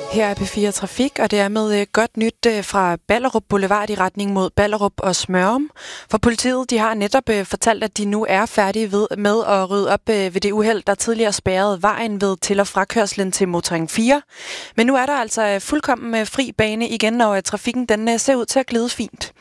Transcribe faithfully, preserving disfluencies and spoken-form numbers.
Her er P fire Trafik, og det er med godt nyt fra Ballerup Boulevard i retning mod Ballerup og Smørum. For politiet de har netop fortalt, at de nu er færdige ved, med at rydde op ved det uheld, der tidligere spærrede vejen ved til- og frakørslen til Motorring fire. Men nu er der altså fuldkommen fri bane igen, og trafikken den ser ud til at glide fint.